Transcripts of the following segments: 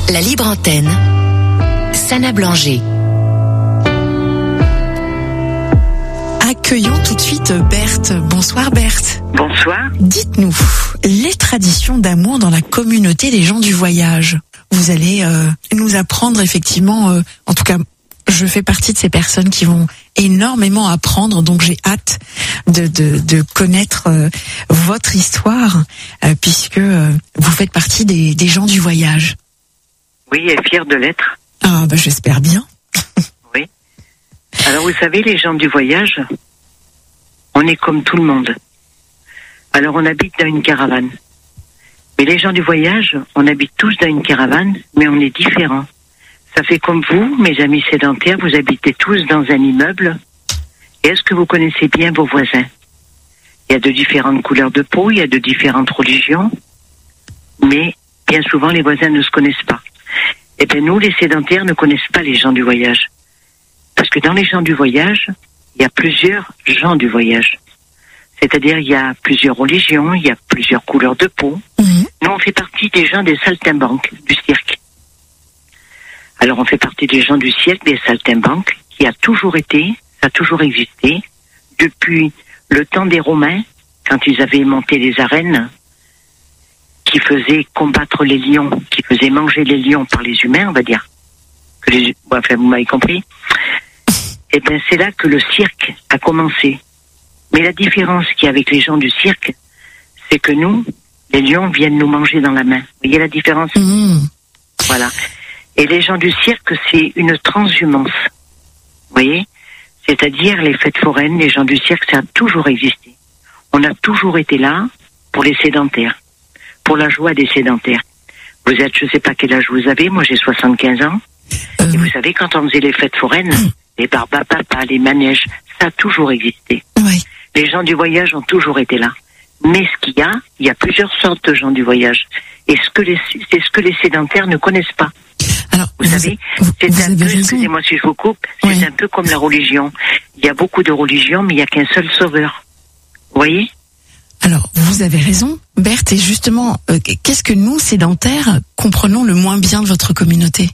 La libre antenne. Sana Blanger. Accueillons tout de suite Berthe. Bonsoir Berthe. Bonsoir. Dites-nous, les traditions d'amour dans la communauté des gens du voyage. Vous allez nous apprendre effectivement, en tout cas, je fais partie de ces personnes qui vont énormément apprendre, donc j'ai hâte de connaître votre histoire, puisque vous faites partie des gens du voyage. Oui, et fière de l'être. Ah, bah j'espère bien. Oui. Alors vous savez, les gens du voyage, on est comme tout le monde. Alors on habite dans une caravane. Mais les gens du voyage, on habite tous dans une caravane, mais on est différents. Ça fait comme vous, mes amis sédentaires, vous habitez tous dans un immeuble. Et est-ce que vous connaissez bien vos voisins? Il y a de différentes couleurs de peau, il y a de différentes religions, mais bien souvent les voisins ne se connaissent pas. Et bien nous, les sédentaires, ne connaissent pas les gens du voyage. Parce que dans les gens du voyage, il y a plusieurs gens du voyage. C'est-à-dire, il y a plusieurs religions, il y a plusieurs couleurs de peau. Nous, on fait partie des gens des saltimbanques, du cirque. Alors, on fait partie des gens du cirque, des saltimbanques, qui a toujours été, ça a toujours existé, depuis le temps des Romains, quand ils avaient monté les arènes, qui faisaient combattre les lions, qui faisaient manger les lions par les humains, on va dire. Enfin, vous m'avez compris. Et bien, c'est là que le cirque a commencé. Mais la différence qu'il y a avec les gens du cirque, c'est que nous, les lions viennent nous manger dans la main. Vous voyez la différence? Voilà. Et les gens du cirque, c'est une transhumance. Vous voyez? C'est-à-dire les fêtes foraines, les gens du cirque, ça a toujours existé. On a toujours été là pour les sédentaires, pour la joie des sédentaires. Vous êtes, je ne sais pas quel âge vous avez, moi j'ai 75 ans. Et vous savez, quand on faisait les fêtes foraines, les barbapapa, les manèges, ça a toujours existé. Oui. Les gens du voyage ont toujours été là. Mais ce qu'il y a plusieurs sortes de gens du voyage. Et c'est ce que les sédentaires ne connaissent pas. Alors, vous savez, c'est un peu, excusez-moi si je vous coupe, c'est un peu comme la religion. Il y a beaucoup de religions, mais il n'y a qu'un seul sauveur. Vous voyez? Alors, vous avez raison, Berthe, et justement, qu'est-ce que nous, sédentaires, comprenons le moins bien de votre communauté?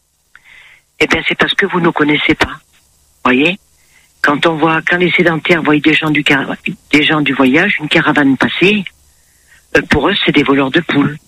Eh bien, c'est parce que vous ne connaissez pas. Vous voyez? Quand les sédentaires voient des gens du voyage, une caravane passer, pour eux, c'est des voleurs de poules.